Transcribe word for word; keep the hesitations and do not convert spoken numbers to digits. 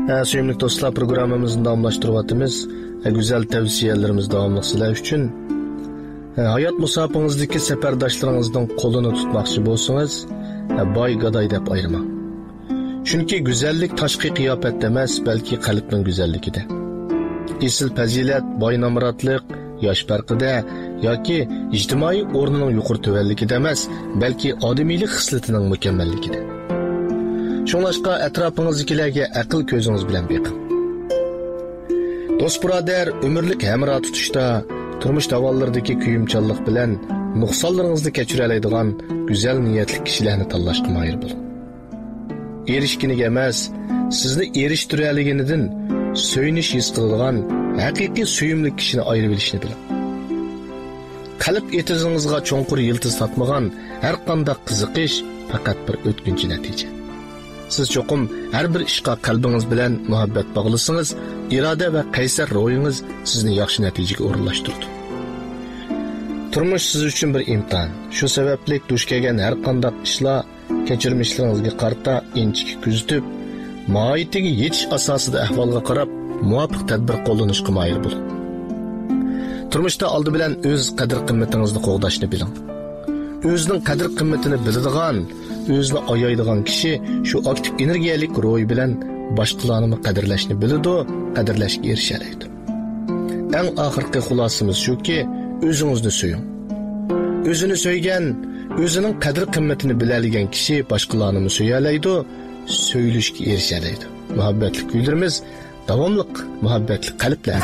Suyumlik dostlar, programımızın davamlaştırıvatımız, güzel tavsiyelerimiz davamlıq sizler üçün. Hayat musafınızdaki seferdaşlarınızdan kolunu tutmakçı bolsanız, bay gaday dep ayırma. Çünkü güzellik taşqi kıyafet demez, belki kalbin güzelliği de. Esil fazilet, boy namratlık, yaş farkıda, yoki ijtimoiy o'rnining yuqori tuvanligi demez, belki odamiylik xislatining mukammalligida. Shunlashqa atrofingizdagilarga aql ko'zingiz bilan beqing. Do'st birodar, umrlik hamroh tutishda, turmush tavallaridagi kuyimchanlik bilan nuqsonlaringizni kechira oladigan go'zal niyatli kishilarni tanlashga moyil bo'ling. Erishginiga emas, sizni erishtiraligidan so'yinish his qiladigan haqiqiy suyumli kishini ayirib olishni biling. Qalb etizingizga cho'nqur yiltiz tatmagan har qanday qiziqish faqat bir o'tkinchi natija. Siz cho'qim har bir ishqa qalbingiz bilan muhabbat bog'lasangiz, iroda va qaysar ruhingiz sizni yaxshi natijaga o'rinlashtiradi. Turmush siz uchun bir imtihon. Shu sababli duch kelgan har qanday ishlar kechirmishlaringizga qarata inchik kuzatib, mohiyatiga yetish asosida ahvolga qarab, muvofiq tadbir qo'llanishga moyil bo'ling. Turmushda oldi bilan o'z qadr qimmatingizni qo'g'dashni biling. O'zining qadr qimmatini biladigan, o'zini oyaydigan kishi shu aktiv energiyalik ruhi bilan boshqalarni qadrlashni biladi, qadrlashga erishadi. Eng oxirgi xulosamiz shuki, o'zingizni so'ying. O'zini so'ygan, o'zining qadr qimmatini biladigan kishi boshqalarni so'yalaydi, so'yilishga erishadi. Muhabbatli kuylarimiz, davomliq muhabbatli qalblar.